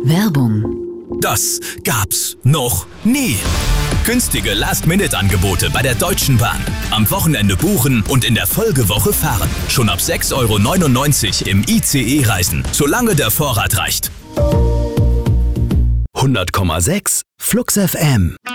Werbung. Das gab's noch nie. Günstige Last-Minute-Angebote bei der Deutschen Bahn. Am Wochenende buchen und in der Folgewoche fahren. Schon ab 6,99 € im ICE reisen, solange der Vorrat reicht. 100,6 Flux FM.